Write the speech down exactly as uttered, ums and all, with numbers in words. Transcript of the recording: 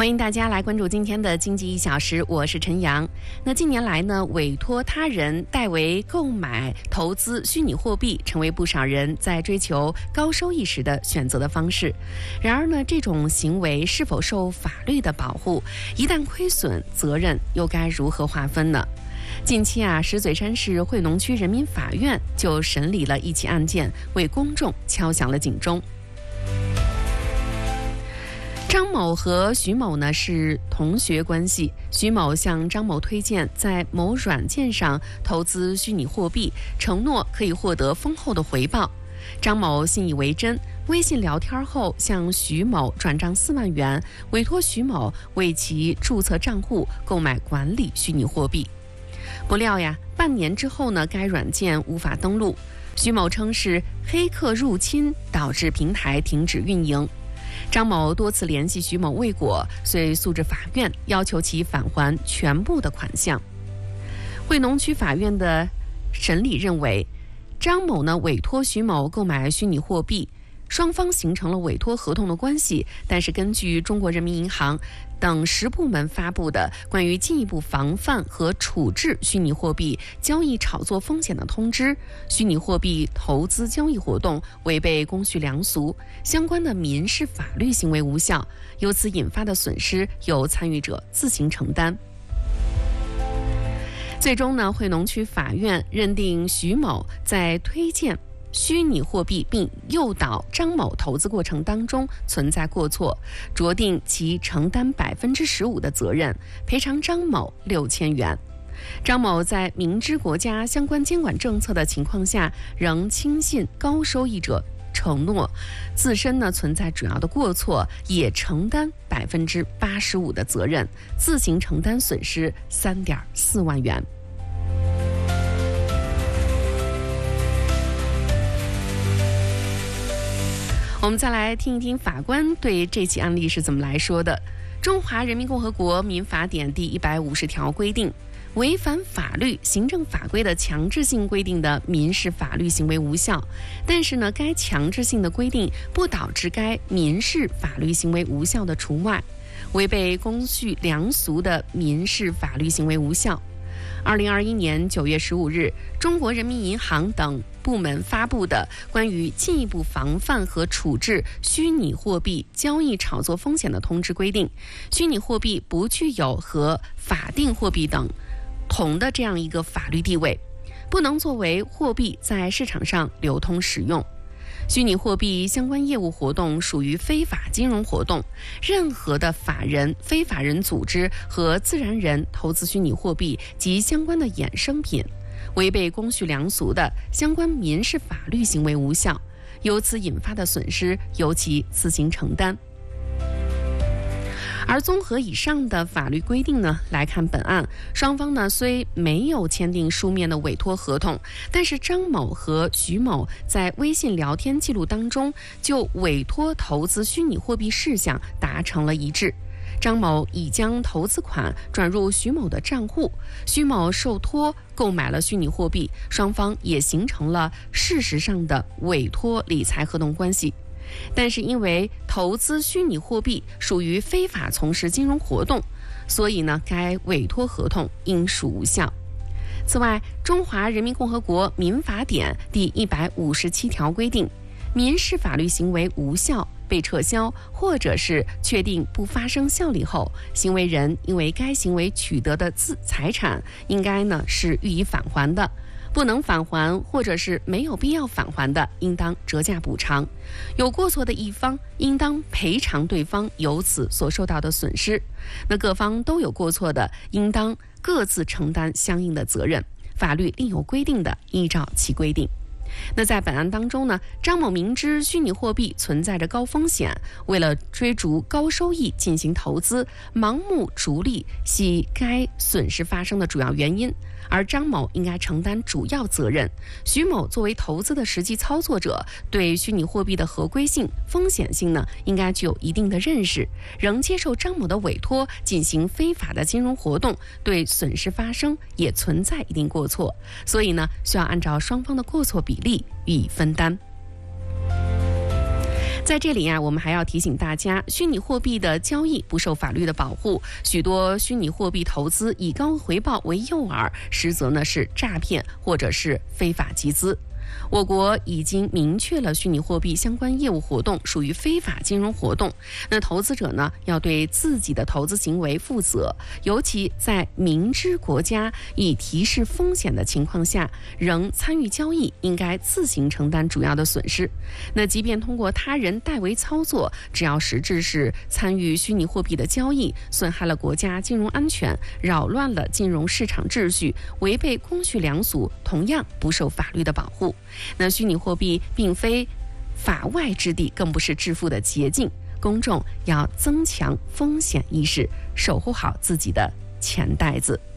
欢迎大家来关注今天的经济一小时，我是陈阳。那近年来呢，委托他人代为购买、投资虚拟货币，成为不少人在追求高收益时的选择的方式。然而呢，这种行为是否受法律的保护？一旦亏损，责任又该如何划分呢？近期啊，石嘴山市惠农区人民法院就审理了一起案件，为公众敲响了警钟。张某和徐某呢是同学关系，徐某向张某推荐在某软件上投资虚拟货币，承诺可以获得丰厚的回报。张某信以为真，微信聊天后向徐某转账四万元，委托徐某为其注册账户购买管理虚拟货币。不料呀，半年之后呢，该软件无法登录，徐某称是黑客入侵导致平台停止运营。张某多次联系徐某未果，遂诉至法院，要求其返还全部的款项。惠农区法院的审理认为，张某呢委托徐某购买虚拟货币，双方形成了委托合同的关系，但是根据中国人民银行等十部门发布的关于进一步防范和处置虚拟货币交易炒作风险的通知，虚拟货币投资交易活动违背公序良俗，相关的民事法律行为无效，由此引发的损失由参与者自行承担。最终呢，惠农区法院认定徐某在推荐虚拟货币并诱导张某投资过程当中存在过错，酌定其承担百分之十五的责任，赔偿张某六千元。张某在明知国家相关监管政策的情况下，仍轻信高收益者承诺，自身呢存在主要的过错，也承担百分之八十五的责任，自行承担损失三点四万元。我们再来听一听法官对这起案例是怎么来说的。中华人民共和国民法典第一百五十条规定，违反法律、行政法规的强制性规定的民事法律行为无效，但是呢，该强制性的规定不导致该民事法律行为无效的除外，违背公序良俗的民事法律行为无效。二零二一年九月十五日，中国人民银行等部门发布的关于进一步防范和处置虚拟货币交易炒作风险的通知规定，虚拟货币不具有和法定货币等同的这样一个法律地位，不能作为货币在市场上流通使用。虚拟货币相关业务活动属于非法金融活动，任何的法人、非法人组织和自然人投资虚拟货币及相关的衍生品，违背公序良俗的相关民事法律行为无效，由此引发的损失由其自行承担。而综合以上的法律规定呢，来看本案，双方呢虽没有签订书面的委托合同，但是张某和徐某在微信聊天记录当中就委托投资虚拟货币事项达成了一致。张某已将投资款转入徐某的账户，徐某受托购买了虚拟货币，双方也形成了事实上的委托理财合同关系。但是因为投资虚拟货币属于非法从事金融活动，所以呢，该委托合同应属无效。此外，中华人民共和国民法典第一百五十七条规定，民事法律行为无效被撤销，或者是确定不发生效力后，行为人因为该行为取得的资财产，应该呢是予以返还的。不能返还或者是没有必要返还的，应当折价补偿；有过错的一方应当赔偿对方由此所受到的损失。那各方都有过错的，应当各自承担相应的责任，法律另有规定的，依照其规定。那在本案当中呢，张某明知虚拟货币存在着高风险，为了追逐高收益进行投资，盲目逐利系该损失发生的主要原因，而张某应该承担主要责任。徐某作为投资的实际操作者，对虚拟货币的合规性、风险性呢，应该具有一定的认识，仍接受张某的委托进行非法的金融活动，对损失发生也存在一定过错，所以呢，需要按照双方的过错比例予以分担。 在这里啊，我们还要提醒大家，虚拟货币的交易不受法律的保护，许多虚拟货币投资以高回报为诱饵，实则呢是诈骗或者是非法集资。我国已经明确了虚拟货币相关业务活动属于非法金融活动，那投资者呢要对自己的投资行为负责，尤其在明知国家已提示风险的情况下，仍参与交易，应该自行承担主要的损失。那即便通过他人代为操作，只要实质是参与虚拟货币的交易，损害了国家金融安全，扰乱了金融市场秩序，违背公序良俗，同样不受法律的保护。那虚拟货币并非法外之地，更不是致富的捷径，公众要增强风险意识，守护好自己的钱袋子。